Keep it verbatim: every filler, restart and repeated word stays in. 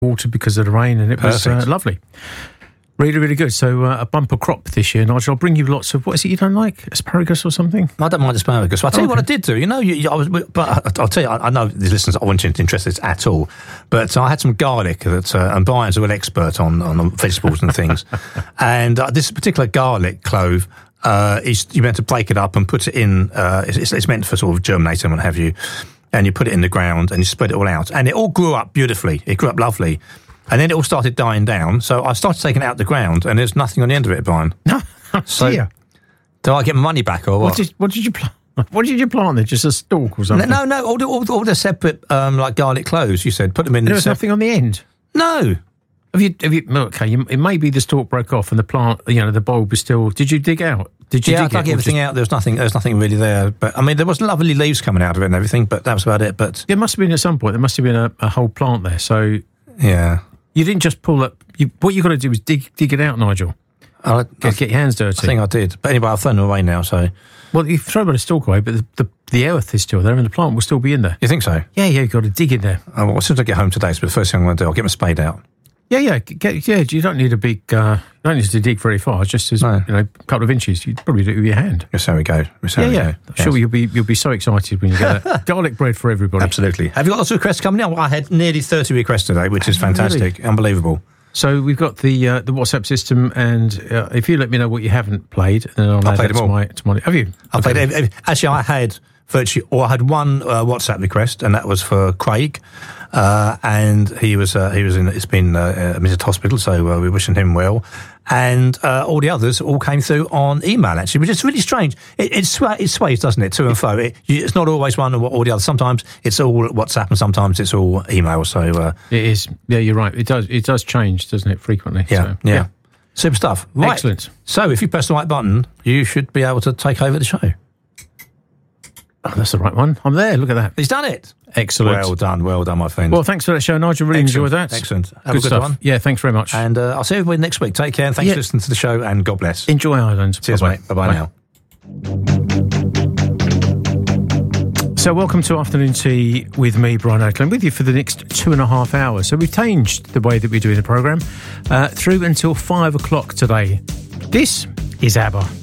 water because of the rain, and it was uh, lovely. Really, really good. So uh, a bumper crop this year, Nigel. I'll bring you lots of, what is it you don't like? Asparagus or something? I don't mind asparagus. I'll tell oh, you what okay. I did do. You know, you, you, I was, but I'll tell you, I, I know the listeners aren't interested at all, but I had some garlic that, uh, and Brian's a real expert on, on vegetables and things. And uh, this particular garlic clove, uh, is, you're meant to break it up and put it in, uh, it's, it's meant for sort of germinating and what have you. And you put it in the ground and you spread it all out. And it all grew up beautifully. It grew up lovely. And then it all started dying down. So I started taking it out the ground, and there's nothing on the end of it, Brian. No, so dear. Do I get my money back or what? What did, what did you plant? What did you plant there? Just a stalk or something? No, no, no all, the, all, all the separate um, like garlic cloves. You said put them in. There was se- nothing on the end. No. Have you? Have you? Okay, you, it may be the stalk broke off and the plant. You know, the bulb is still. Did you dig out? Did you? Yeah, dig I dug it, everything just... out. There was nothing. There was nothing really there. But I mean, there was lovely leaves coming out of it and everything. But that was about it. But there must have been at some point. There must have been a, a whole plant there. So yeah. You didn't just pull up. You, what you got to do is dig dig it out, Nigel. I, get, get your hands dirty. I think I did. But anyway, I've thrown them away now, so... Well, you throw the stalk away, but the, the, the earth is still there and the plant will still be in there. You think so? Yeah, yeah, you've got to dig in there. Oh, well, as soon as I get home today, so the first thing I'm going to do, I'll get my spade out. Yeah, yeah, get, yeah. You don't need a big... Uh, you don't need to dig very far. It's just as, no. you know, a couple of inches. You'd probably do it with your hand. Yes, there we go. Yes, yeah, we yeah. Go. I'm sure yes. you'll be you'll be so excited when you get that. Garlic bread for everybody. Absolutely. Have you got lots of requests coming in? Well, I had nearly thirty requests today, which is fantastic. Really? Unbelievable. So we've got the uh, the WhatsApp system, and uh, if you let me know what you haven't played, then I'll I add played that them all. to my, to my... Have you? I okay. played every, actually, I had virtually, or I had one uh, WhatsApp request, and that was for Craig, uh, and he was uh, he was in. It's been uh, admitted to hospital, so uh, we're wishing him well. And uh, all the others all came through on email, actually, which is really strange. It, it, sw- it sways, doesn't it, to and fro. It, it's not always one or all the others. Sometimes it's all WhatsApp, and sometimes it's all email. So uh, it is. Yeah, you're right. It does. It does change, doesn't it, frequently? Yeah, so, yeah. yeah. Super stuff. Right. Excellent. So if you press the right button, you should be able to take over the show. Oh, that's the right one. I'm there. Look at that. He's done it. Excellent. Well done. Well done, my friend. Well, thanks for that show, Nigel. Really Excellent. enjoyed that. Excellent. Have good a good stuff. one. Yeah, thanks very much. And uh, I'll see everybody next week. Take care. And thanks yeah. for listening to the show. And God bless. Enjoy Ireland. Cheers, Bye-bye. mate. Bye-bye Bye. now. So welcome to Afternoon Tea with me, Brian Oakland, with you for the next two and a half hours. So we've changed the way that we're doing the programme uh, through until five o'clock today. This is ABBA.